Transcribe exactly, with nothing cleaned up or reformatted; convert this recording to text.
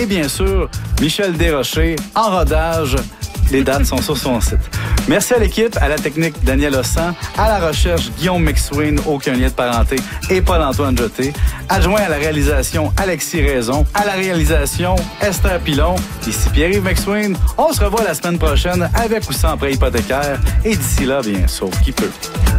et bien sûr, Michel Desrochers en rodage. Les dates sont sur son site. Merci à l'équipe, à la technique Daniel Ossan, à la recherche Guillaume McSween, aucun lien de parenté, et Paul-Antoine Jeté. Adjoint à la réalisation Alexis Raison, à la réalisation Esther Pilon. Ici Pierre-Yves McSween. On se revoit la semaine prochaine avec ou sans prêt hypothécaire. Et d'ici là, bien, sauf qui peut.